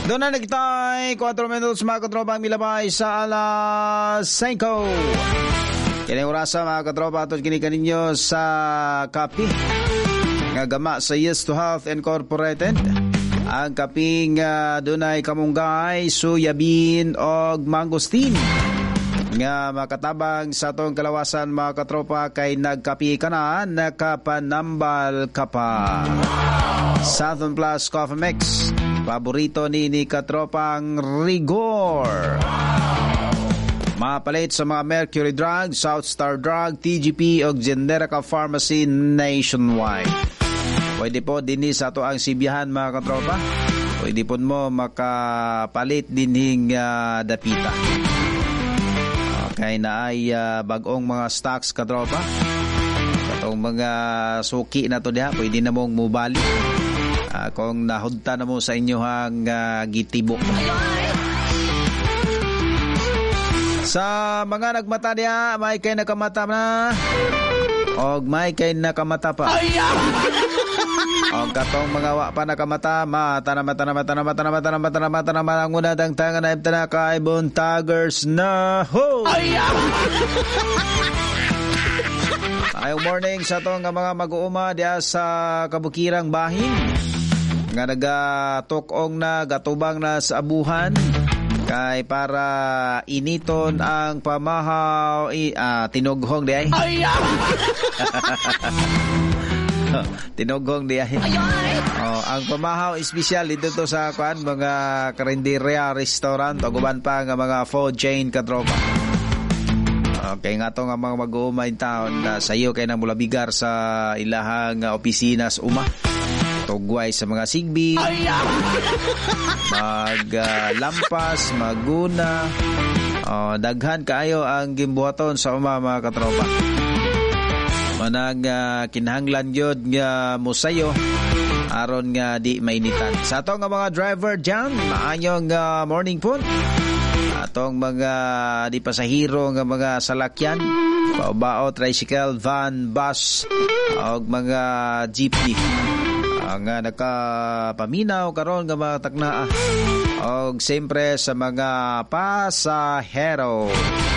Doon na nagtay 4 minutos mga katropa ang milabay sa alas 5. Kini orasa mga katropa atol kinika ninyo sa kapi nga gama sa Yes to Health Incorporated. Ang kaping dunay kamunggay, soyabin og mangosteen nga makatabang sa atong kalawasan mga katropa kay nagkapi ka na, nakapanambal ka pa. Southern Plus Coffee Mix, paborito ni katropang Rigor. Mapalit sa mga Mercury Drug, South Star Drug, TGP o Generica Pharmacy nationwide. Pwede po din sa ato ang sibihan mga katropa. Pwede po mo makapalit din dapita. Okay na ay bagong mga stocks katropa. Katong mga suki na to diha, pwede na mong mubalik. Kung nahunta na mo sa inyohang gitibo. Sa mga nagmata diha, may kay nakamata na. Og may kay nakamata pa. Og katong mga wa pa nakamata, mata na ang una dang tangan na ibtana kay Buntagers na ho. Ayong morning sa to nga mga mag-uuma diya sa kabukirang bahin nga nagatukong na gatubang na sa abuhan kay para initon ang pamahaw tinughong di ay. Tinughong di ay. Ang pamahaw espesyal dito to sa mga karinderya, restaurant o guban pa nga mga food chain katropa. Okay nga to nga mga mag-uumay taon na sayo kay nang mulabigar sa ilahang opisines uma. Tugway sa mga sigbi, maglampas, maguna, daghan kaayo ang gimbuhaton sa mga katropa. Manang kinahanglan yun nga musayo aron nga di mainitan. Sa atong mga driver dyan, maanyong morning po. Atong mga di pasahero nga mga salakyan, paubao, tricycle, van, bus, o mga jeepney. Nga nakapaminaw karon nga mga taknaa og siyempre sa mga pasahero.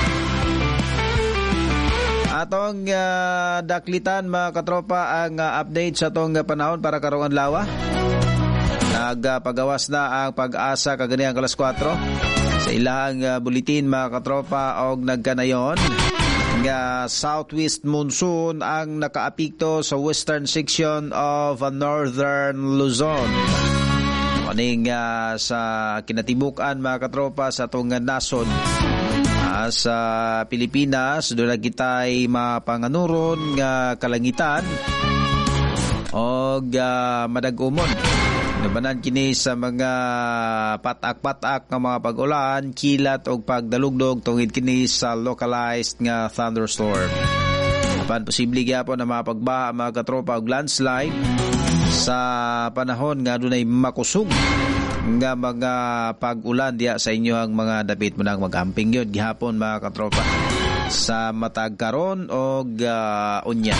Atong daklitan mga katropa ang update sa atong panahon para karong adlaw. Nagpagawas na ang Pag-asa kaganiang alas 4 sa ilang bulletin mga katropa og nagkanayon nga southwest monsoon ang nakaapekto sa western section of northern Luzon. Kaning sa kinatibukan mga katropa sa atong nasod sa Pilipinas, doon na kita'y mapanganuron nga kalangitan o madagumon. Nabanan kini sa mga patak-patak nga mga pag-ulan, kilat o pagdalugdog tungod kini sa localized nga thunderstorm. Apan posible gyapon na mapagbaha mga katropa og landslide sa panahon nga dunay makusog nga mga pag-ulan diya sa inyo ang mga dapit mo nang mag-amping yun gihapon mga katropa sa matag karon og unya.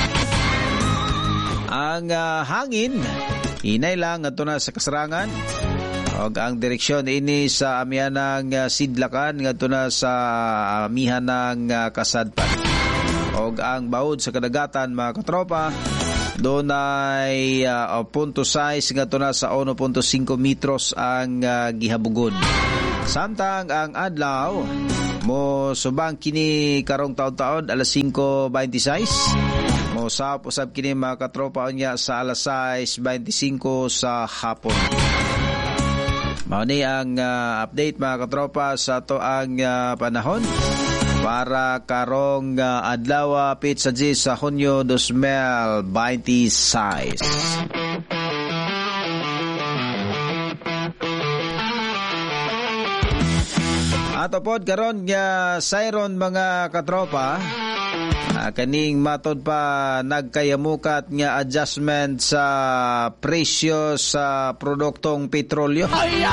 Ang hangin hinay lang ato na sa kasarangan og ang direksyon ini sa amihanang sidlakan ngadto na sa amihanang kasadpan og ang bawod sa kadagatan mga katropa donay 0.6 ngadto na sa 1.5 metros ang gihabugon. Samtang ang adlaw mo subang kini karong taon-taon alas 5:26 mo sa usab kini mga katropa niya sa alas 6:25 sa hapon. Mao ni ang update mga katropa sa to ang panahon para karong adlaw pizza sa Hunyo 2026. Ato pod karon nga sayron mga katropa kaning matod pa nagkayamukat nga adjustment sa presyo sa produktong petrolyo.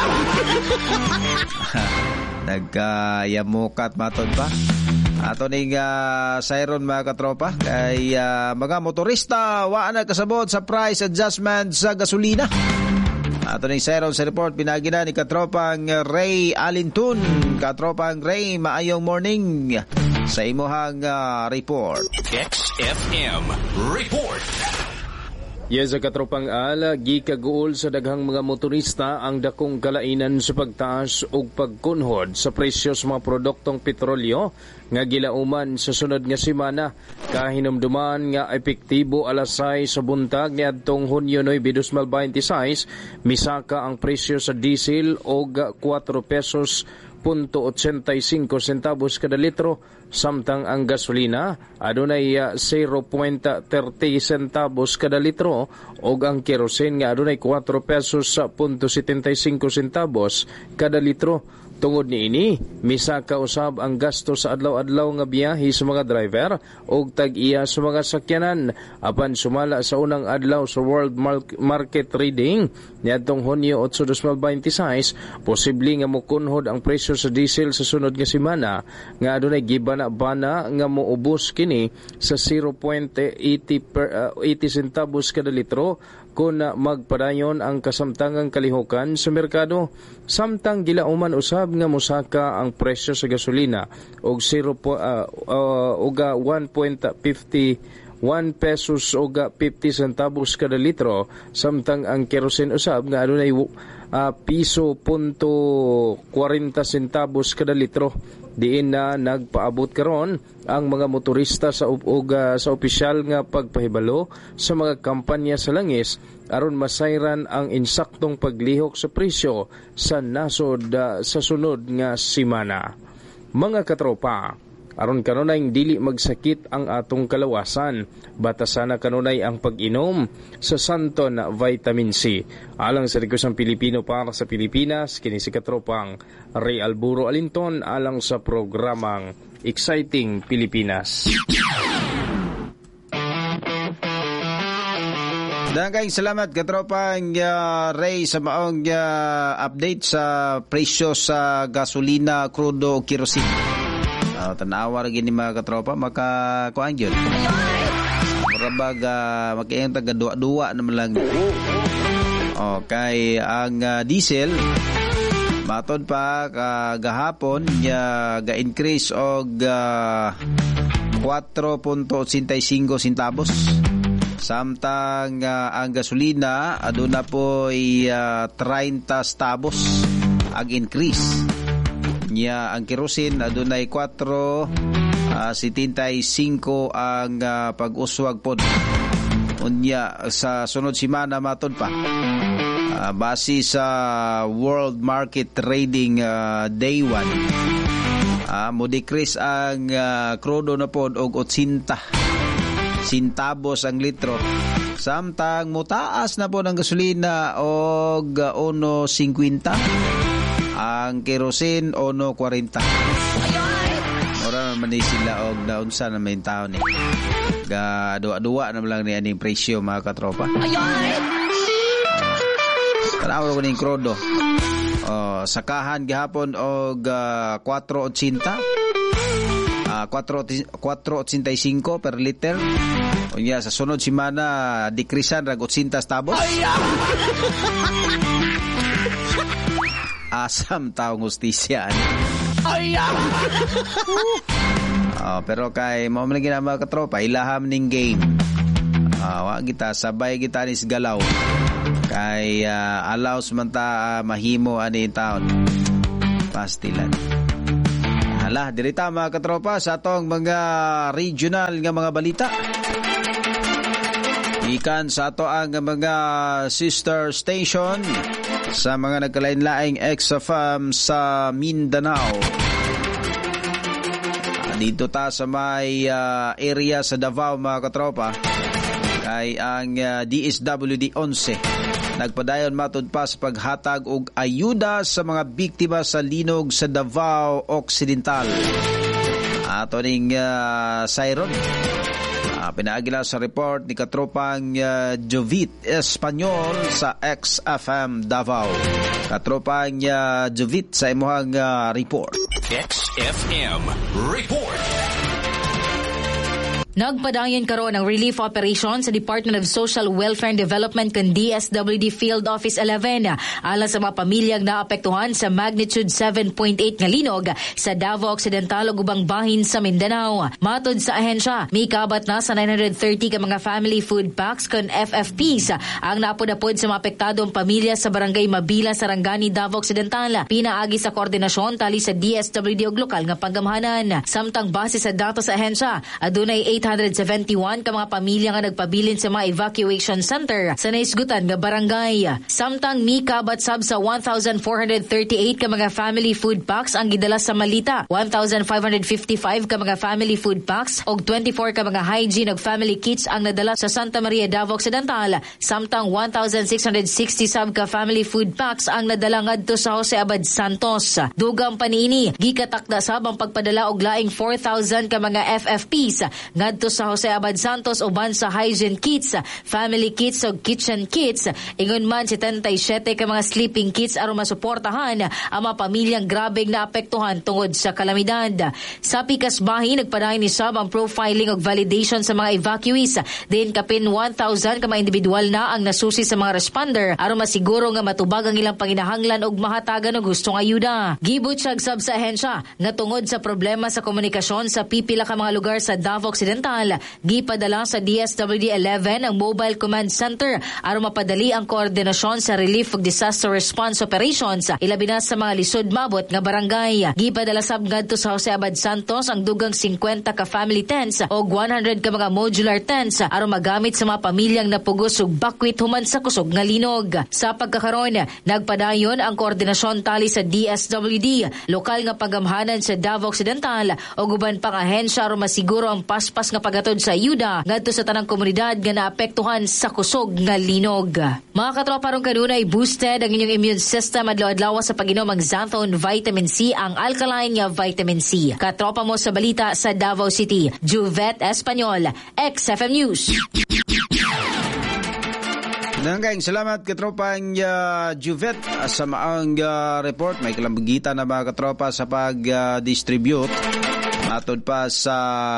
Nagkayamukat matod pa. Ato ning sayron mga katropa kay mga motorista wa na kasabot sa price adjustment sa gasolina. Ato ning sayron sa report pinagina ni katropang Ray Alintun. Katropang Ray, maayong morning sa imuhang report. XFM Report. Yes, katropang Al, gikaguol sa daghang mga motorista ang dakong kalainan sa pagtaas o pagkunhod sa presyo sa mga produktong petrolyo nga gilauman sa sunod nga semana. Kahinumduman nga epektibo alas 6 sa buntag ni adtong Hunyo 9, 2026, misaka ang presyo sa diesel og 4 pesos .85 centavos kada litro, samtang ang gasolina adunay 0.30 centavos kada litro ug ang kerosene nga adunay 4 pesos .75 centavos kada litro. Tungod niini, misaka usab ang gasto sa adlaw-adlaw nga biyahe sa mga driver ug tag-iya sa mga sakyanan. Apan sumala sa unang adlaw sa World Market Reading niadtong Hunyo 8, 2026, posible nga mokunhod ang presyo sa diesel sa sunod nga semana nga adunay gibana-bana nga moubos kini sa 0.80 centavos kada litro kung magpadayon ang kasamtangang kalihukan sa merkado. Samtang gilauman usab nga mosaka ang presyo sa gasolina og 1.51 pesos o 50 centavos kada litro, samtang ang kerosene usab nga adunay piso .40 centavos kada litro. Diin na nagpaabot karon ang mga motorista sa opisyal nga pagpahibalo sa mga kampanya sa langis aron masayran ang insaktong paglihok sa presyo sa nasod sa sunod nga semana. Mga katropa, aron kanunay dili magsakit ang atong kalawasan, batasan na kanunay ang pag-inom sa santo na vitamin C. Alang sa Negosong Pilipino para sa Pilipinas, kini si katropang Ray Alburo Alinton alang sa programang Exciting Pilipinas. Daghang salamat katropang Ray sa maong update sa presyo sa gasolina, krudo o kerosene. Tanawa rin ni mga katropa, makakuhaan yun. Marabag, magkayang taga-duwa naman lang. Okay, ang diesel, matod pa, gahapon, ga-increase og 4.85 centavos. Samtang ang gasolina, aduna po 30 centavos ang increase. Nya ang kerosene adunay 4.75 ang pag-uswag pod. Unya sa sunod semana matod pa. Base sa World Market Trading Day 1, mo decrease ang krudo na pod og 80 centavos ang litro. Samtang mutaas na po ng gasolina og 1.50. Ang kerosene 1.40. Ora man ni sila og naunsa na may taon ni. Duwa na lang ni aning presyo mga katropa. Tanaw ko ning krudo. Sakahan gihapon og 4.80. 4.85 per liter. Unya sa sunod semana decreasean rag 80 centavos. Asam taong hustisya. Pero kay mo man ginama katropa, ilaham ning game. Wa kita sabay kita nis galaw. Kay allows man ta mahimo ani taon. Pastilan. Hala, dirita mga katropa sa atong mga regional nga mga balita. Ikan sa ato ang mga sister station sa mga nagkalain-laing XFM sa Mindanao. Dito ta sa may area sa Davao mga katropa. Kay ang DSWD 11 nagpadayon matud pa sa paghatag og ayuda sa mga biktima sa linog sa Davao Occidental. Ato ning Siron. Pinaagila sa report ni katropang Jovit Espanyol sa XFM Davao. Katropang Jovit sa imuhang report. XFM Report. Nagpadayon karon ang relief operation sa Department of Social Welfare and Development kan DSWD Field Office 11 alang sa mga pamilyang naapektuhan sa magnitude 7.8 nga linog sa Davao Occidental ug ubang bahin sa Mindanao. Matod sa ahensya, may kabat na sa 930 ka mga family food packs kon FFPs ang naapod-apod sa mga apektadong pamilya sa barangay Mabila, Sarangani, Davao Occidental. Pinaagi sa koordinasyon tali sa DSWD ug lokal nga panggamhanan. Samtang base sa datos sa ahensya, adunay 871 ka mga pamilya nga nagpabilin sa mga evacuation center sa naisgutan nga barangay. Samtang mi kabat sab sa 1,438 ka mga family food packs ang gidala sa Malita, 1,555 ka mga family food packs ug 24 ka mga hygiene ug family kits ang nadala sa Santa Maria, Davao Occidental. Samtang 1,660 sab ka family food packs ang nadala ngadto sa Jose Abad Santos. Dugang panini, gikatakda sab ang pagpadala og laing 4,000 ka mga FFPs ngadto sa Jose Abad Santos uban sa hygiene kits, family kits ug kitchen kits. Ingon man 77 ka mga sleeping kits aron masuportahan ang mga pamilyang grabeng naapektuhan tungod sa kalamidad. Sa pikas bahin, nagpadayon ni sab ang profiling ug validation sa mga evacuees. Din kapin 1,000 ka mga individual na ang nasusi sa mga responder aron masiguro nga matubag ang ilang panginahanglan ug mahatagan og gustong ayuda. Gibutyag sab sa ahensya nga tungod sa problema sa komunikasyon sa pipila ka mga lugar sa Davao Occidental, gipadala sa DSWD 11 ang Mobile Command Center aron mapadali ang koordinasyon sa relief ug disaster response operations ilabi na sa mga lisod mabot nga barangay. Gipadala sab ngadto sa Jose Abad Santos ang dugang 50 ka family tents o 100 ka mga modular tents aron magamit sa mga pamilyang napugos ug bakwit human sa kusog nga linog. Sa pagkakaron, nagpadayon ang koordinasyon tali sa DSWD, lokal nga panggamhanan sa Davao Occidental o uban pang ahensya aron masiguro ang paspas nga paghatod sa ayuda ngadto sa tanang komunidad nga naapektuhan sa kusog nga linog. Mga katropa, ron kanunay boosted ang inyong immune system adlaw-adlaw sa pag-inom ang Xanthone Vitamin C, ang alkaline nga vitamin C. Katropa mo sa balita sa Davao City, Juvet Espanyol, XFM News. Nanggang salamat katropang Juvet sa maang report. May kalambugitan na mga katropa sa pag-distribute matod pa sa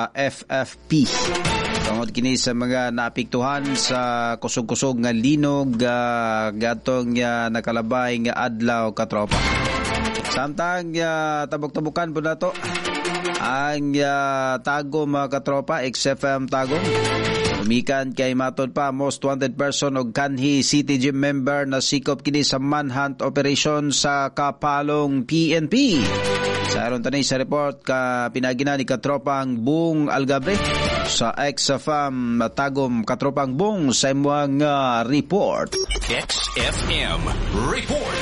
FFP. Tungod kini sa mga naapektuhan sa kusog-kusog nga linog gatong nakalabay nga adlaw katropa. Samtang tabok-tabukan po na to ang Tagum mga katropa, XFM Tagum. Umikan kay matod pa most wanted person og kanhi city gym member na sikop kini sa manhunt operation sa Kapalong PNP. Sa aron tanay sa report ka pinagina ni katropang Bung Algabre sa XFM Tagum. Katropang Bung sa imong report. XFM Report.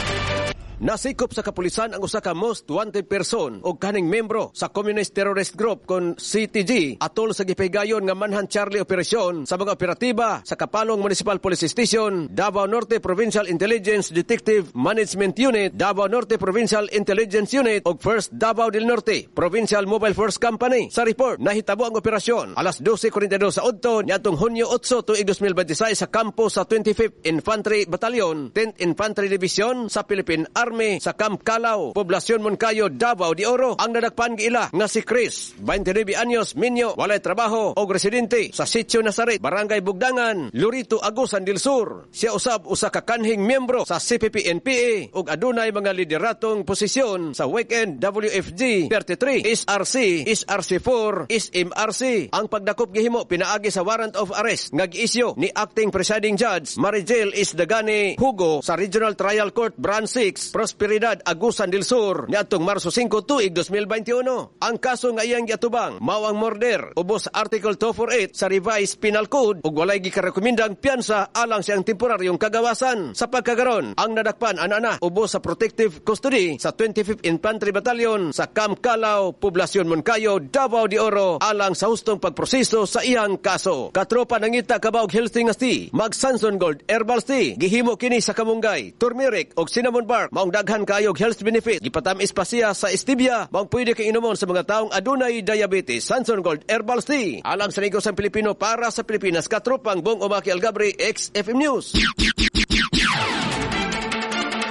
Nasikop sa kapulisan ang usa ka most wanted person o kaning membro sa communist terrorist group kon CTG atol sa gipahigayon nga Manhunt Charlie operasyon sa mga operatiba sa Kapalong Municipal Police Station, Davao Norte Provincial Intelligence Detective Management Unit, Davao Norte Provincial Intelligence Unit ug First Davao del Norte Provincial Mobile Force Company. Sa report, nahitabo ang operasyon alas 12:42 sa udto niadtong Hunyo 8 tuig 2026 sa kampo sa 25th Infantry Battalion, 10th Infantry Division sa Philippine Army sa Camp Calao, Poblasyon Moncayo, Davao de Oro. Ang nadakpan giila nga si Chris, 29 anyos, minyo, walay trabaho og residente sa Sitio Nazaret, Barangay Bugdangan, Lurito, Agusan del Sur. Siya usab usa ka kanhing miyembro sa CPP-NPA ug adunay mga lideratong posisyon sa Weekend WFG 33, SRC, SRC4, SMRC. Ang pagdakop gihimo pinaagi sa warrant of arrest nga giisyu ni Acting Presiding Judge Marijel Isdagani Hugo sa Regional Trial Court Branch 6, Prosperidad, Agusan del Sur niadtong Marso 5 tuig 2021. Ang kaso nga iyang giatubang mao ang murder ubos sa Article 248 sa Revised Penal Code ug walay gikarekomendang piyansa alang siyang temporaryong kagawasan. Sa pagkagaron, ang nadakpan anana ubos sa protective custody sa 25th Infantry Battalion sa Camp Calao, Poblasyon Moncayo, Davao de Oro alang sa hustong pagproseso sa iyang kaso. Katropa nangita kabaog Healthy nga tea, mag Sanson Gold Herbal Tea, gihimo kini sa kamunggay, turmeric ug cinnamon bark. Maong daghan kayog health benefit. Gipatamis pa siya sa stevia. Maong pwede kay inomon sa mga taong adunay diabetes. Sanson Gold Herbal Tea. Alang sa negosang Pilipino para sa Pilipinas. Katropang Bong Omaki Algabre, XFM News.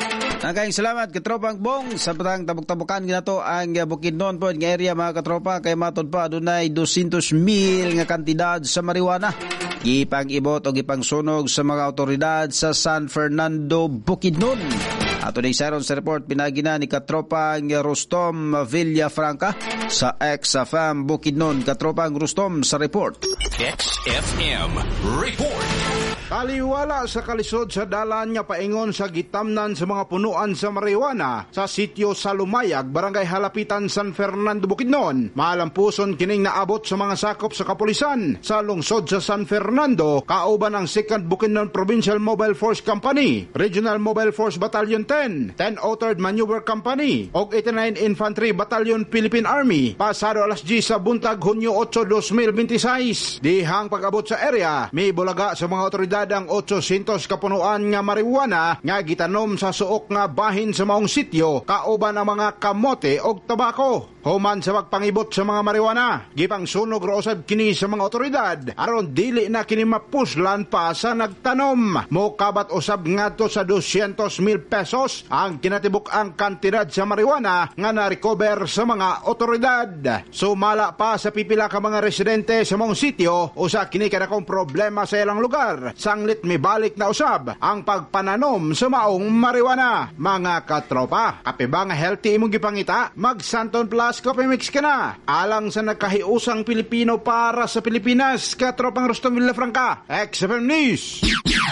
Nagkaing salamat katropang Bong sa patang tabok-tabokan ginato ang Bukidnon po ng area mga katropa kay matod pa adunay 200,000 nga kantidad sa marijuana. Gipang ibot o gipang sunog sa mga otoridad sa San Fernando, Bukidnon. Ato ni Siron sa report pinagina ni katropang Rustom Villafranca sa XFM Bukidnon. Katropang Rustom sa report. XFM Report. Taliwala sa kalisod sa dalan nga paingon sa gitamnan sa mga punuan sa marijuana sa sitio Salumayag, Barangay Halapitan, San Fernando, Bukidnon. Maalampuson kining naabot sa mga sakop sa kapulisan sa lungsod sa San Fernando, kauban ang 2nd Bukidnon Provincial Mobile Force Company, Regional Mobile Force Battalion 10, 10th Maneuver Company, og 89 Infantry Battalion Philippine Army. Pasado alas 10 sa buntag, Hunyo 8, 2026. Dihang pag-abot sa area, may bulaga sa mga otoridad ang 800 kapunuan nga marijuana nga gitanom sa suok nga bahin sa maong sityo, kauban ang mga kamote og tabako. Human sa pagpangibot sa mga marijuana, gipang sunog roosab kini sa mga otoridad aron dili na kini mapuslan pa sa nagtanom. Mokabat usab ngadto sa 200,000 pesos ang kinatibuk ang kantidad sa marijuana nga na-recover sa mga otoridad. Sumala pa sa pipila ka mga residente sa mong sityo, usa kini kadakong problema sa ilang lugar. Sanglit mibalik na usab ang pagpananom sa maong marijuana. Mga katropa, kape ba nga healthy imong gipangita? Mag Santon Plus Coffee Mix ka na. Alang sa nagkahiusang Pilipino para sa Pilipinas. Katropang Rustom Villafranca, XFM News.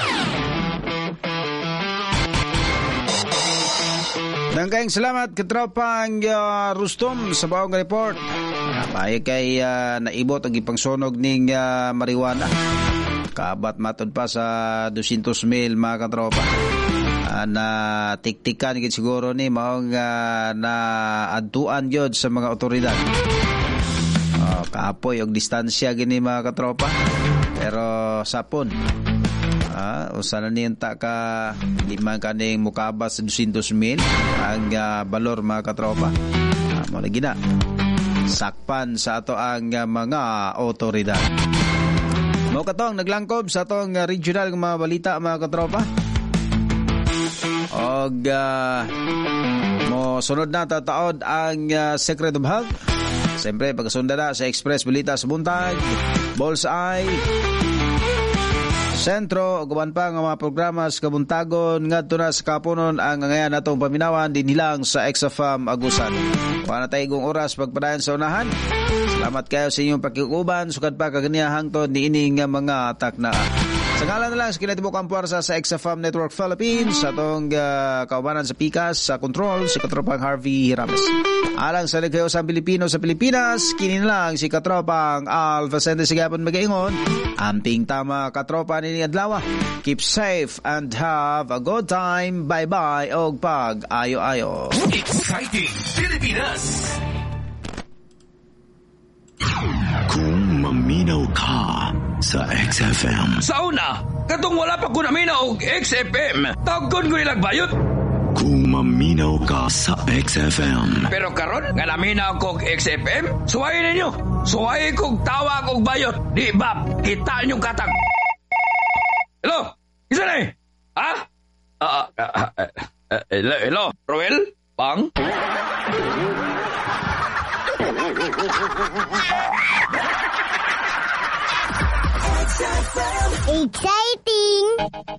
Nangkaing salamat katropang Rustom sa bawang report. Payo kay naibot ang ipangsunog ning marijuana. Kabat matod pa sa 200,000 mga katropa. Na tiktikan gid siguro ni maong na adtuan gyud sa mga otoridad. Kaapoy og distansya gini mga katropa. Pero sapon. Usa na niyenta ka lima kaning mukabas sa 200,000 ang balor mga katropa. Mo lagi na. Sakpan sa ato ang mga otoridad. Mo katong naglangkob sa atong regional nga mga balita mga katropa. Og mo sunod na tataod ang Secret of Health. Siyempre pagkasunda na sa Express Balita sa Buntag, Bullseye, Sentro, o guban pa nga mga programa sa kabuntagon ngadto na sa kapunon ang ngayon natong paminawan din hilang sa XFM Agusan. Wala tayo igong oras pagpadayon sa unahan. Salamat kayo sa inyong pakikuban. Sukad pa kaganiyahang to ni ining mga atak na. Sa ngalan na lang sa kinatibok ang puwersa sa XFM Network Philippines, sa itong kaubanan sa Pikas, sa Control, si Katropang Harvey Hirames. Alang sa nagkayo sa Pilipino sa Pilipinas, kinin lang si Katropang Alpha Sende Sigapon Magaingon. Amping tama Katropa ni Adlawa. Keep safe and have a good time. Bye-bye og pag ayo-ayo. Exciting Pilipinas! Kung maminaw ka sa XFM. Sauna, katong wala pa ko naminaw og XFM. Tawgon ko nilang bayot. Kung maminaw ka sa XFM. Pero karon nga naminaw ko og XFM, suwayin ninyo. Suwayin kong tawa kong bayot. Di ba, kita nyo katag. Hello? Isa na eh? Ha? Hello? Roel? Pang? Exciting!